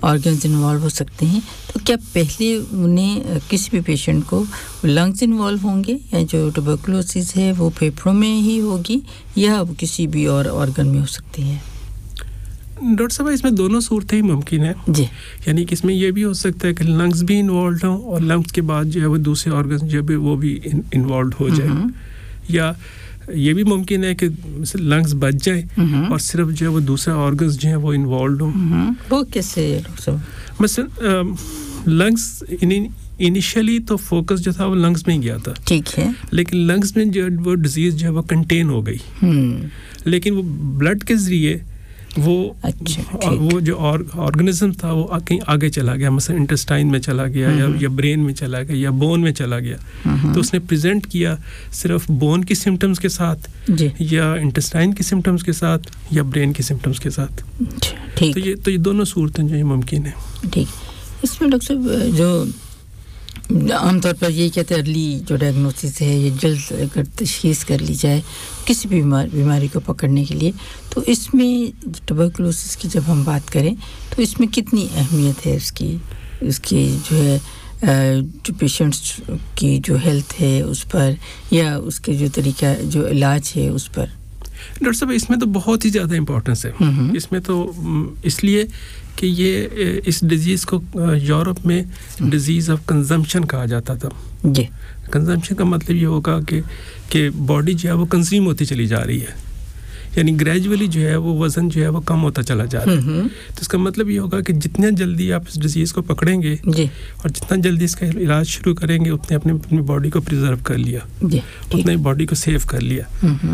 Organs involve ہو سکتے ہیں تو کیا پہلے انہیں کسی بھی پیشنٹ کو لنگز انوالو ہوں گے یا جو ٹوبرکلوسس ہے وہ پھیپھڑوں میں ہی ہوگی یا وہ کسی بھی اور آرگن میں ہو سکتی ہے؟ ڈاکٹر صاحب اس میں دونوں صورتیں ہی ممکن ہیں جی، یعنی کہ اس میں یہ بھی ہو سکتا ہے کہ لنگز بھی انوالوڈ ہوں اور لنگز کے بعد جو ہے وہ دوسرے آرگنز جو ہے وہ بھی انوالوڈ ہو جائیں یا یہ بھی ممکن ہے کہ لنگز بچ جائیں اور صرف جو ہے وہ دوسرے آرگنز جو ہیں وہ انوالوڈ ہوں. وہ کیسے ڈاکٹر صاحب؟ مثلا لنگز انیشلی تو فوکس جو تھا وہ لنگز میں ہی گیا تھا، ٹھیک ہے، لیکن لنگز میں جو وہ ڈیزیز جو ہے وہ کنٹین ہو گئی، لیکن وہ بلڈ کے ذریعے وہ جو آرگنزم تھا وہ کہیں آگے چلا گیا، مثلا انٹسٹائن میں چلا گیا یا برین میں چلا گیا یا بون میں چلا گیا، تو اس نے پریزنٹ کیا صرف بون کی سمٹمز کے ساتھ یا انٹسٹائن کی سمٹمز کے ساتھ یا برین کی سمٹمز کے ساتھ. تو یہ دونوں صورتیں جو ممکن ہیں. ٹھیک، اس میں ڈاکٹر صاحب جو عام طور پر یہ کہتے ہیں ارلی جو ڈائگنوسس ہے یہ جلد اگر تشخیص کر لی جائے کسی بھی بیماری کو پکڑنے کے لیے، تو اس میں ٹوبرکلوسس کی جب ہم بات کریں تو اس میں کتنی اہمیت ہے اس کی جو ہے جو پیشنٹس کی جو ہیلتھ ہے اس پر یا اس کے جو طریقہ جو علاج ہے اس پر؟ ڈاکٹر صاحب اس میں تو بہت ہی زیادہ امپورٹنس ہے. اس میں تو اس لیے کہ یہ اس ڈیزیز کو یورپ میں ڈیزیز آف کنزمپشن کہا جاتا تھا. جی، کنزمپشن کا مطلب یہ ہوگا کہ باڈی جو ہے وہ کنزیوم ہوتی چلی جا رہی ہے، یعنی گریجولی جو ہے وہ وزن جو ہے وہ کم ہوتا چلا جا رہا ہے. تو اس کا مطلب یہ ہوگا کہ جتنا جلدی آپ اس ڈیزیز کو پکڑیں گے اور جتنا جلدی اس کا علاج شروع کریں گے اتنے اپنی باڈی کو پریزرو کر لیا، اتنا ہی باڈی کو سیو کر لیا.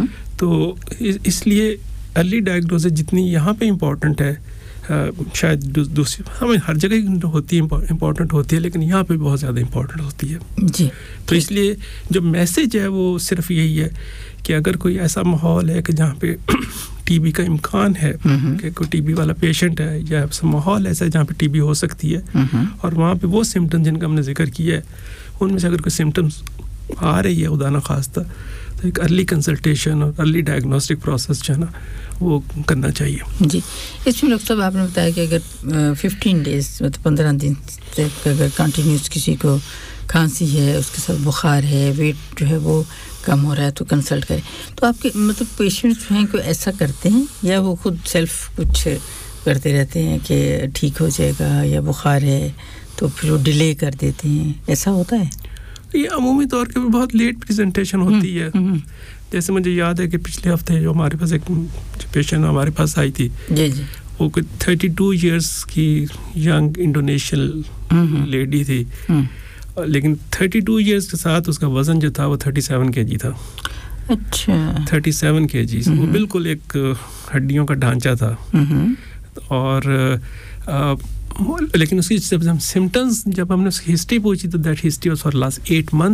تو اس لیے ارلی ڈائگنوسس جتنی یہاں پہ امپورٹنٹ ہے، شاید دوسری ہمیں ہر جگہ ہوتی ہے امپورٹنٹ ہوتی ہے، لیکن یہاں پہ بہت زیادہ امپورٹنٹ ہوتی ہے. جی، تو اس لیے جو میسج ہے وہ صرف یہی ہے کہ اگر کوئی ایسا ماحول ہے کہ جہاں پہ ٹی بی کا امکان ہے کہ کوئی ٹی بی والا پیشنٹ ہے یا ایسا ماحول ایسا ہے جہاں پہ ٹی بی ہو سکتی ہے اور وہاں پہ وہ سمٹمز جن کا ہم نے ذکر کیا ہے ان میں سے اگر کوئی سمٹمز آ رہی ہے خدا نخواستہ تو ایک ارلی کنسلٹیشن اور ارلی ڈائگنوسٹک پروسیس جو ہے نا وہ کرنا چاہیے. جی، اس میں ڈاکٹر صاحب آپ نے بتایا کہ اگر 15 ڈیز مطلب 15 دن تک اگر کنٹینیوس کسی کو کھانسی ہے، اس کے ساتھ بخار ہے، ویٹ جو ہے وہ کم ہو رہا ہے تو کنسلٹ کریں. تو آپ کے مطلب پیشنٹس ہیں کوئی ایسا کرتے ہیں یا وہ خود سیلف کچھ کرتے رہتے ہیں کہ ٹھیک ہو جائے گا یا بخار ہے تو پھر وہ ڈیلے کر دیتے ہیں، ایسا ہوتا ہے؟ یہ عمومی طور پہ بہت لیٹ پریزنٹیشن ہوتی ہے. جیسے مجھے یاد ہے کہ پچھلے ہفتے جو ہمارے پاس ایک پیشنٹ ہمارے پاس آئی تھی، وہ کوئی 32 ایئرس کی ینگ انڈونیشین لیڈی تھی، لیکن 32 ایئرس کے ساتھ اس کا وزن جو تھا وہ 37 kg تھا. اچھا، 37 kg، وہ بالکل ایک ہڈیوں کا ڈھانچہ تھا. اور لیکن اس کی سمٹمز جب ہم نے اس کی ہسٹری پوچھی تو that history was for last 8 months